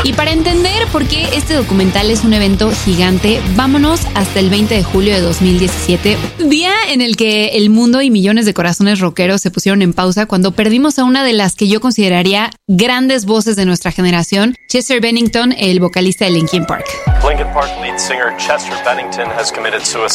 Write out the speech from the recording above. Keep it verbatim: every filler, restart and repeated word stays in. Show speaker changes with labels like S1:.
S1: Y para entender por qué este documental es un evento gigante, vámonos hasta el veinte de julio de dos mil diecisiete, día en el que el mundo y millones de corazones rockeros se pusieron en pausa cuando perdimos a una de las que yo consideraría grandes voces de nuestra generación, Chester Bennington, el vocalista de Linkin Park.
S2: Linkin Park lead singer Chester Bennington has committed suicide.